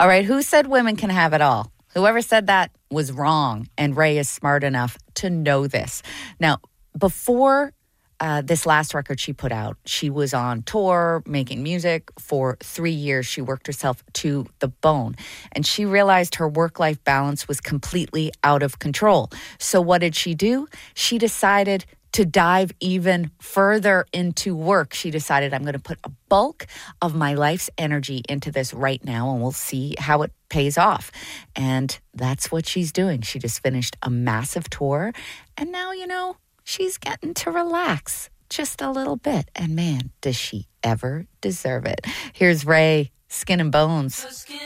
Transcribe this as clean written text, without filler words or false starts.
All right, who said women can have it all? Whoever said that was wrong, and Ray is smart enough to know this. Now, before this last record she put out, she was on tour making music for 3 years. She worked herself to the bone, and she realized her work-life balance was completely out of control. So what did she do? She decided to dive even further into work. She decided, I'm going to put a bulk of my life's energy into this right now, and we'll see how it pays off. And that's what she's doing. She just finished a massive tour, and now, she's getting to relax just a little bit. And man, does she ever deserve it. Here's Ray, Skin and Bones.